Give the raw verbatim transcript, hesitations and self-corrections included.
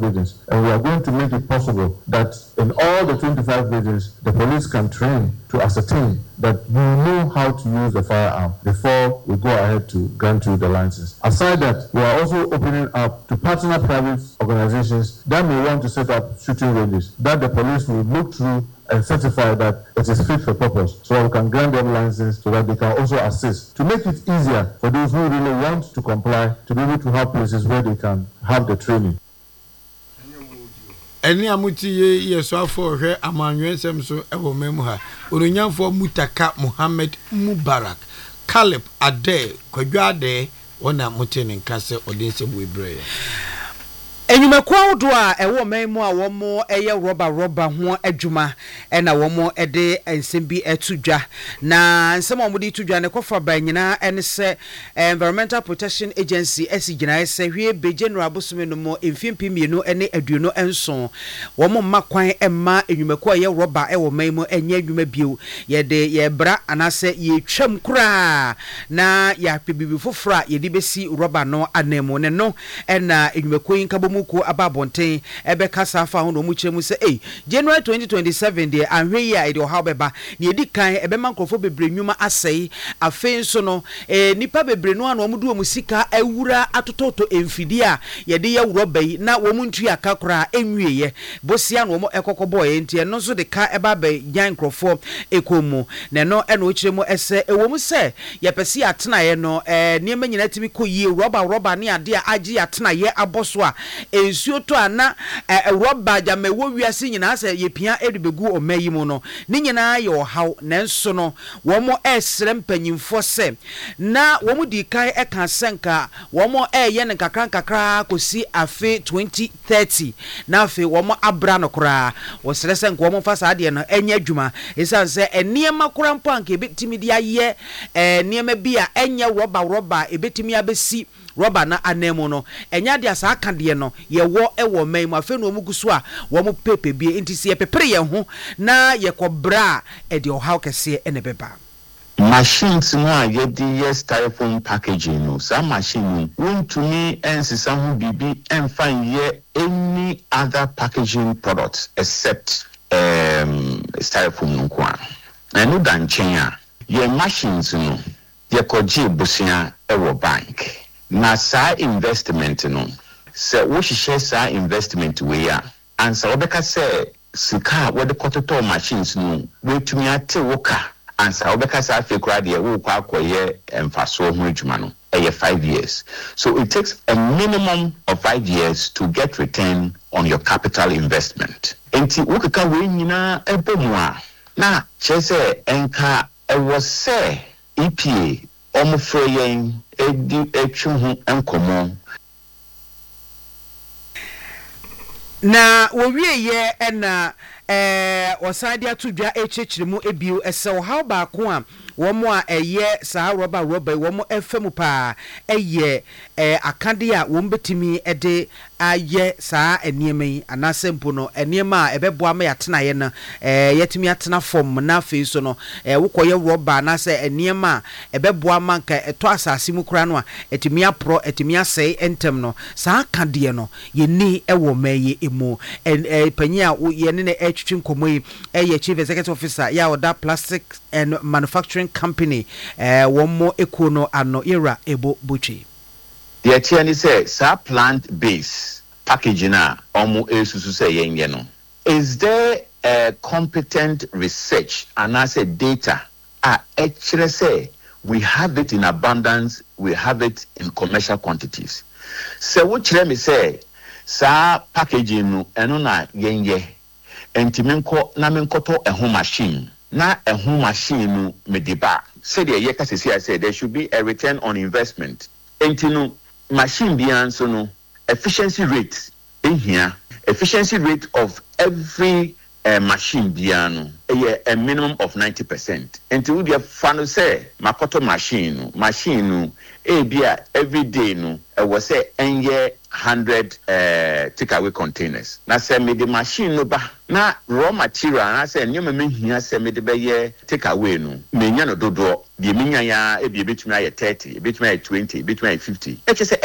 regions. And we are going to make it possible that in all the twenty-five regions, the police can train to ascertain that you know how to use the firearm before we go ahead to grant you the license. Aside that, we are also opening up to partner private organizations that may want to set up shooting ranges that the police will look through and certify that it is fit for purpose, so we can grant them license so that they can also assist to make it easier for those who really want to comply to be able to have places where they can have the training. Any amuti ye yeso afo hwe amanwensem so ewo memu ha onyanfo Mutaka Muhammad Mubarak Caleb Ade Kwadwa Ade wona mutene nkase odinse buibre enyumakwa odo a ewo memu a womo eye roba roba ho adwuma e na womo ede ensem bi etudwa na nsem omudi tudwa ne kofa banyina ene se Environmental Protection Agency esi gina se hwe be general bosome no mo emfiempi mienu ene aduno enso womo makwan emma enyumakwa ye roba ewo memu enye adwuma bio ye de ye bra anase ye twam kura na ya pebibi fofora ye di besi roba no anemo ne no ena enyumakwa nkabo muko ababonten ebe kasa fa ho no mu kyeremu se eh January twenty twenty-seven de anhwe ya ide ha beba na edi kan ebe mankrofo bebre nwuma asei afen so no eh nipa bebre no anu omudu omu sika awura atototo emfidi a ye de ya wuro yi na wo mu ntu akakora enwieye bosia no mo ekokobo ye ntie no so de ka eba be gyan nkrofo ekomu na no ena o kyeremu ese ewo mu se ye pese atena ye no eh niema nyina timi koyie roba roba ne ade a agi atena ye aboso a ensuo to ana roba jama wo wiase nyina se ye pia edubegu omayi mu no ni nyina ye ohaw nanso no wo mo esre mpanyimfo se na wo mu di kai eka senka wo mo eye ne kakran kakra kosi afe twenty thirty na afe wo mo abra no kra wo sere senka wo mo fa sa de no enya adwuma esan se eniema kra mpo anka ebetimi dia ye eniema bia enya roba roba ebetimi abesi roba na anemo no enya de asa aka de no ye wo ewo man mu afa no omuguso a wo mo pepe bie ntisi ye pepere ye ho na ye kobra e de ohaw kese ene beba machines no a ye di ye styrofoam packaging no sa machine won to me ensisa ho bibi enfan ye any other packaging products except um styrofoam no kwa na no dan chen a ye machines no ye koji busia ewo bank na sa investment no se wo hihye sa investment we ya ansa obeka se sika wo de kototo machines no wetumi ate woka ansa obeka sa afekura de wo kwa akoye emfaso ho adwuma no eye five years so it takes a minimum of five years to get return on your capital investment enti wokeka we nyina ebomu a na chese enka ewo se E P A omfreyen edi etwu enkomo na wo wie ye ena eh osade atudwa echechiremu ebiu ese how ba ko a wo mo a eye sa roba roba wo mo efemu pa eye eh akade a wo mbetimi ede aye sa eniemi anasempo no eniema ebeboa ma yatena ye no eh yetimi atena form na feso no eh wokoye roba na se eniema ebeboa ma nka eto asase mu kura no a etimi apro etimi asei entem no sa akade no ye ni ewo maye emu eh panya ye ne na etwitwi nkomo yi eh chief executive officer ya oda plastic and manufacturing company eh wo mo ekono ano era ebo buchi the tiani say sa plant based packaging a omo esusu say yenye no is there a competent research and as a data ah actually say we have it in abundance we have it in commercial quantities so what tell me say sa packaging no eno na yenye entimenko na menkoto ehun machine na ehun machine no mediba say the ye kasisi I said there should be a return on investment entinu machine bian so no efficiency rate in here efficiency rate of every uh, machine biano a, a minimum of ninety percent until we have found say makoto machine machine no e bia every day no e was say enye one hundred uh, takeaway containers na say me the machine no ba na raw material na say nyoma me hia say me de be ye takeaway no me nya no dodo de me nya ya e bia betumi aye thirty e betumi aye twenty e betumi aye fifty e say